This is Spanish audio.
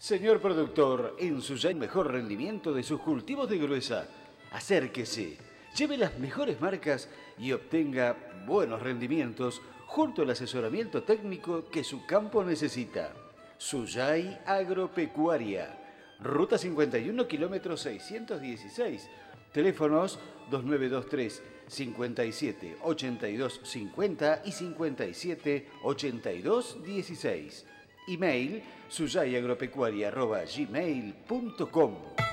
Señor productor, en Suyay mejor rendimiento de sus cultivos de gruesa. Acérquese, lleve las mejores marcas y obtenga buenos rendimientos junto al asesoramiento técnico que su campo necesita. Suyay Agropecuaria. Ruta 51, kilómetro 616. Teléfonos 2923 57 82 50 y 57 82 16. Email suyayagropecuaria@gmail.com.